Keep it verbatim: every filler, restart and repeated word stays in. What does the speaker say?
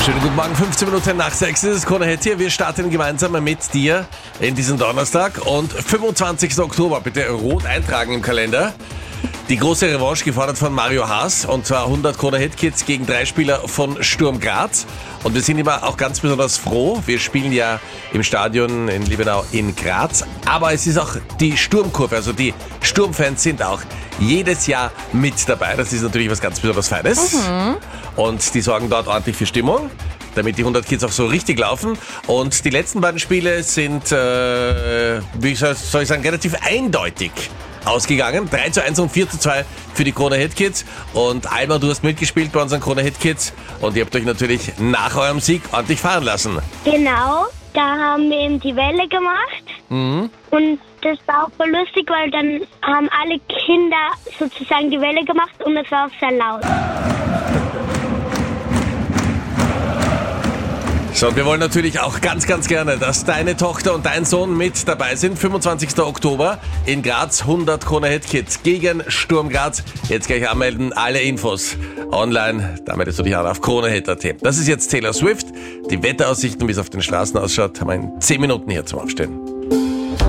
Schönen guten Morgen, fünfzehn Minuten nach sechs ist es, Krone Hit hier. Wir starten gemeinsam mit dir in diesen Donnerstag und fünfundzwanzigsten Oktober bitte rot eintragen im Kalender. Die große Revanche gefordert von Mario Haas und zwar hundert Krone Hit Kids gegen drei Spieler von Sturm Graz. Und wir sind immer auch ganz besonders froh. Wir spielen ja im Stadion in Liebenau in Graz. Aber es ist auch die Sturmkurve, also die Sturmfans sind auch jedes Jahr mit dabei. Das ist natürlich was ganz besonders Feines. Mhm. Und die sorgen dort ordentlich für Stimmung, damit die hundert Kids auch so richtig laufen. Und die letzten beiden Spiele sind, äh, wie soll, soll ich sagen, relativ eindeutig ausgegangen. drei zu eins und vier zu zwei für die Krone Hit Kids. Und Alma, du hast mitgespielt bei unseren Krone Hit Kids und ihr habt euch natürlich nach eurem Sieg ordentlich fahren lassen. Genau, da haben wir eben die Welle gemacht. Mhm. Und das war auch voll lustig, weil dann haben alle Kinder sozusagen die Welle gemacht und es war auch sehr laut. So, und wir wollen natürlich auch ganz, ganz gerne, dass deine Tochter und dein Sohn mit dabei sind. fünfundzwanzigsten Oktober in Graz, hundert Krone Hit Kids gegen Sturm Graz. Jetzt gleich anmelden, alle Infos online. Da meldest du dich an auf kronehit punkt at. Das ist jetzt Taylor Swift. Die Wetteraussichten, wie es auf den Straßen ausschaut, haben wir in zehn Minuten hier zum Aufstehen.